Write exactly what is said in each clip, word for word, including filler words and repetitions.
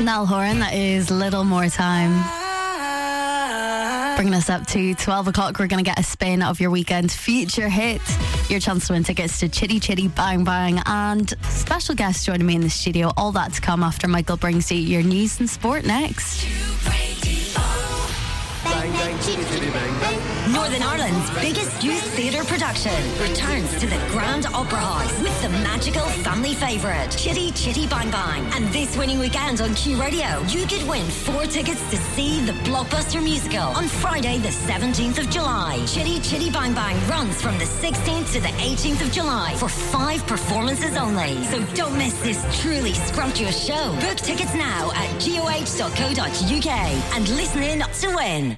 Niall Horan, that is Little More Time. Bringing us up to twelve o'clock, we're going to get a spin of your weekend feature hit. Your chance to win tickets to Chitty Chitty Bang Bang, and special guest joining me in the studio. All that to come after Michael brings you your news and sport next. Bang, bang, chitty, chitty, bang, bang. Northern Ireland's biggest youth theatre production returns to the Grand Opera House with the magical family favourite, Chitty Chitty Bang Bang. And this winning weekend on Q Radio, you could win four tickets to see the blockbuster musical on Friday the seventeenth of July. Chitty Chitty Bang Bang runs from the sixteenth to the eighteenth of July for five performances only. So don't miss this truly scrumptious show. Book tickets now at goh dot co dot uk and listen in to win.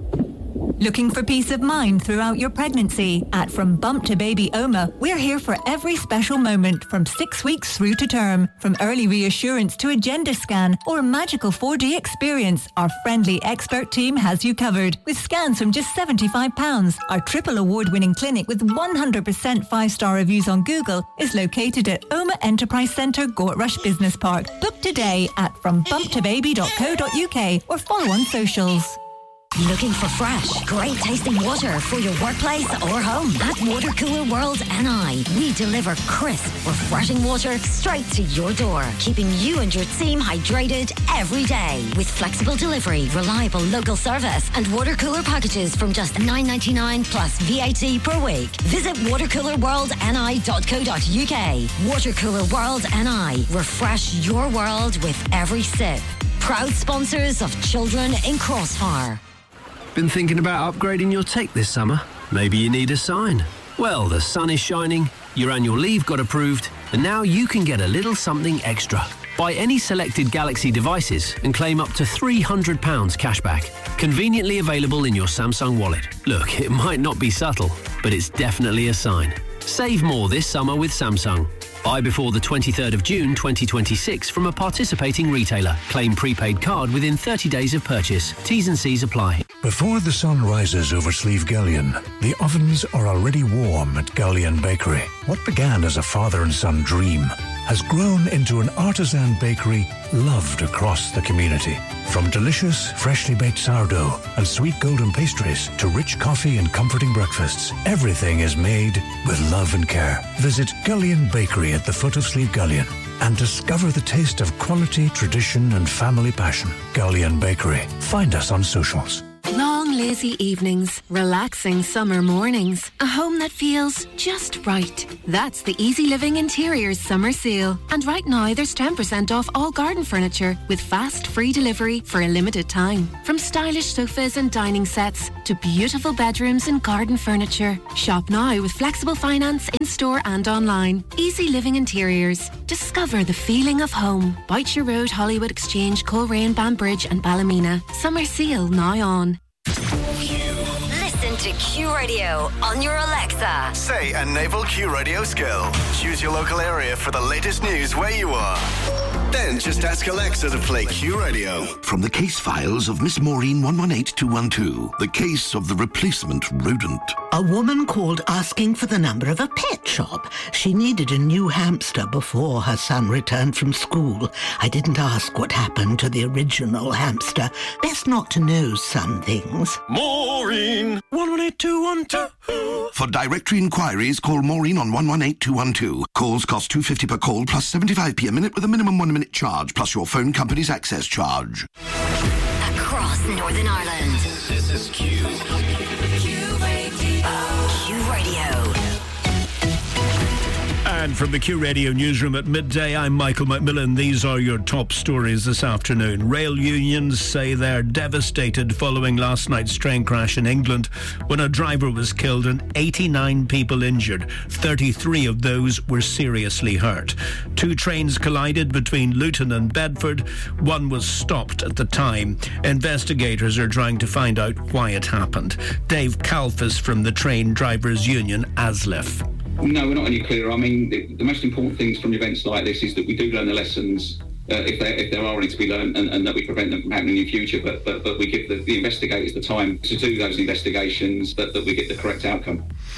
Looking for peace of mind throughout your pregnancy? At From Bump to Baby Oma, we're here for every special moment from six weeks through to term. From early reassurance to a gender scan or a magical four D experience, our friendly expert team has you covered. With scans from just seventy-five pounds, our triple award-winning clinic with one hundred percent five-star reviews on Google is located at Oma Enterprise Centre, Gortrush Business Park. Book today at from bump to baby dot co dot uk or follow on socials. Looking for fresh, great tasting water for your workplace or home? At Water Cooler World N I, we deliver crisp, refreshing water straight to your door, keeping you and your team hydrated every day. With flexible delivery, reliable local service, and water cooler packages from just nine ninety-nine plus V A T per week. Visit water cooler world n i dot co dot uk. Water Cooler World N I. Refresh your world with every sip. Proud sponsors of Children in Crossfire. Been thinking about upgrading your tech this summer? Maybe you need a sign. Well, the sun is shining, your annual leave got approved, and now you can get a little something extra. Buy any selected Galaxy devices and claim up to three hundred pounds cashback. Conveniently available in your Samsung wallet. Look, it might not be subtle, but it's definitely a sign. Save more this summer with Samsung. Buy before the twenty-third of June twenty twenty-six from a participating retailer. Claim prepaid card within thirty days of purchase. T's and C's apply. Before the sun rises over Slieve Gullion, the ovens are already warm at Gullion Bakery. What began as a father and son dream has grown into an artisan bakery loved across the community. From delicious, freshly baked sourdough and sweet golden pastries to rich coffee and comforting breakfasts, everything is made with love and care. Visit Gullion Bakery at the foot of Slieve Gullion and discover the taste of quality, tradition and family passion. Gullion Bakery. Find us on socials. Long, lazy evenings, relaxing summer mornings, a home that feels just right. That's the Easy Living Interiors summer sale. And right now there's ten percent off all garden furniture with fast free delivery for a limited time. From stylish sofas and dining sets to beautiful bedrooms and garden furniture. Shop now with flexible finance in-store and online. Easy Living Interiors. Discover the feeling of home. Boucher Road, Hollywood Exchange, Coleraine, Banbridge and Ballymena. Summer sale now on. Listen to Q Radio on your Alexa. Say a naval Q Radio skill. Choose your local area for the latest news where you are. Then just ask Alexa to play Q Radio. From the case files of Miss Maureen one one eight two one two, the case of the replacement rodent. A woman called asking for the number of a pet shop. She needed a new hamster before her son returned from school. I didn't ask what happened to the original hamster. Best not to know some things. Maureen one one eight two one two. For directory inquiries, call Maureen on one one eight two one two. Calls cost two pounds fifty per call plus seventy-five p a minute with a minimum one minute charge plus your phone company's access charge. Across Northern Ireland. This is Q. Q Radio. Q Radio. And from the Q Radio newsroom at midday, I'm Michael McMillan. These are your top stories this afternoon. Rail unions say they're devastated following last night's train crash in England when a driver was killed and eighty-nine people injured. thirty-three of those were seriously hurt. Two trains collided between Luton and Bedford. One was stopped at the time. Investigators are trying to find out why it happened. Dave Kalfas from the Train Drivers Union, ASLEF. No, we're not any clearer. I mean, the, the most important things from events like this is that we do learn the lessons, uh, if, there, if there are any to be learned, and, and that we prevent them from happening in the future, but but, but we give the, the investigators the time to do those investigations, that, that we get the correct outcome.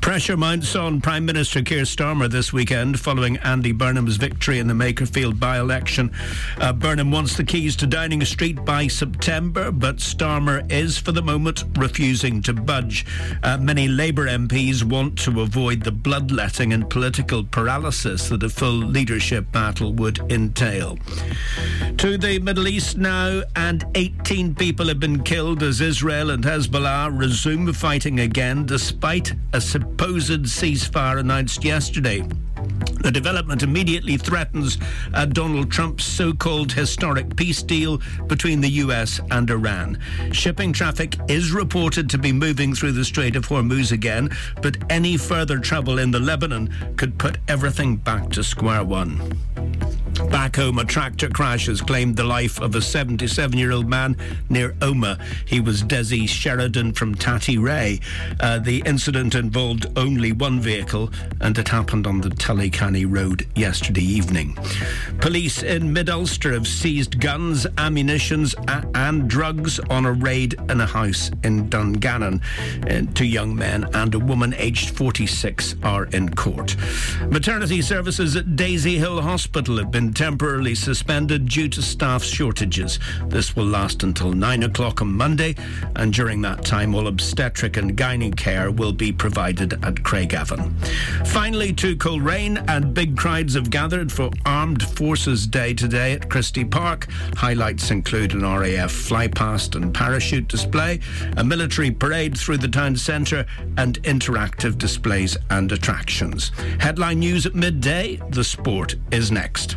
Pressure mounts on Prime Minister Keir Starmer this weekend following Andy Burnham's victory in the Makerfield by-election. Uh, Burnham wants the keys to Downing Street by September, but Starmer is, for the moment, refusing to budge. Uh, many Labour M Ps want to avoid the bloodletting and political paralysis that a full leadership battle would entail. To the Middle East now, and eighteen people have been killed as Israel and Hezbollah resume fighting again despite a supposed ceasefire announced yesterday. The development immediately threatens uh, Donald Trump's so-called historic peace deal between the U S and Iran. Shipping traffic is reported to be moving through the Strait of Hormuz again, but any further trouble in the Lebanon could put everything back to square one. Back home, a tractor crash has claimed the life of a seventy-seven-year-old man near Omagh. He was Desi Sheridan from Tatty Uh, the incident involved only one vehicle, and it happened on the Tullycanny Road yesterday evening. Police in Mid-Ulster have seized guns, ammunitions a- and drugs on a raid in a house in Dungannon. Uh, two young men and a woman aged forty-six are in court. Maternity services at Daisy Hill Hospital have been temporarily suspended due to staff shortages. This will last until nine o'clock on Monday, and during that time all obstetric and gynae care will be provided at Craigavon. Finally, to Coleraine, and big crowds have gathered for Armed Forces Day today at Christie Park. Highlights include an R A F flypast and parachute display, a military parade through the town centre, and interactive displays and attractions. Headline news at midday. The sport is next.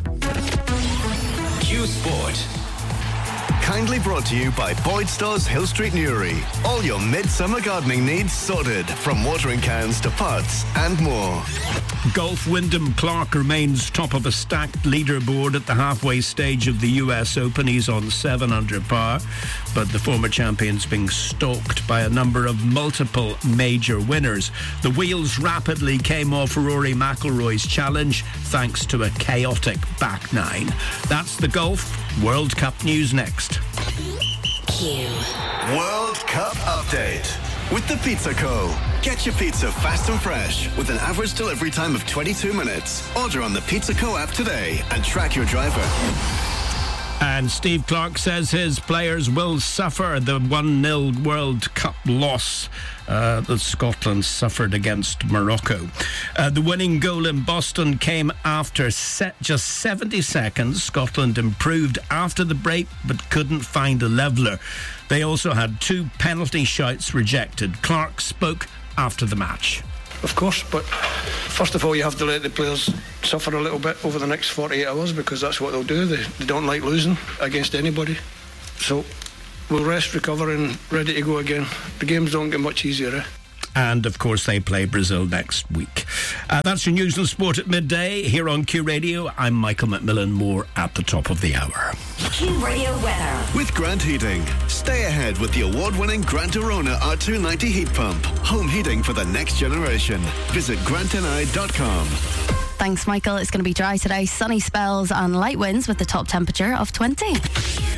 Q Sport. Kindly brought to you by Boyd Stores Hill Street Newry. All your midsummer gardening needs sorted, from watering cans to pots and more. Golf Wyndham Clark remains top of a stacked leaderboard at the halfway stage of the U S Open. He's on seven under par, but the former champion's being stalked by a number of multiple major winners. The wheels rapidly came off Rory McIlroy's challenge thanks to a chaotic back nine. That's the Golf World Cup news next. Q. World Cup update with the Pizza Co. Get your pizza fast and fresh with an average delivery time of twenty-two minutes. Order on the Pizza Co app today and track your driver. And Steve Clarke says his players will suffer the one nil World Cup loss uh, that Scotland suffered against Morocco. Uh, the winning goal in Boston came after set just seventy seconds. Scotland improved after the break but couldn't find a leveller. They also had two penalty shouts rejected. Clarke spoke after the match. Of course, but first of all, you have to let the players suffer a little bit over the next forty-eight hours, because that's what they'll do. They, they don't like losing against anybody. So we'll rest, recover and ready to go again. The games don't get much easier, eh? And, of course, they play Brazil next week. Uh, that's your news and sport at midday. Here on Q Radio, I'm Michael McMillan, more at the top of the hour. Q Radio weather. With Grant Heating. Stay ahead with the award-winning Grant Arona R two ninety heat pump. Home heating for the next generation. Visit grant n i dot com. Thanks, Michael. It's going to be dry today. Sunny spells and light winds with the top temperature of twenty.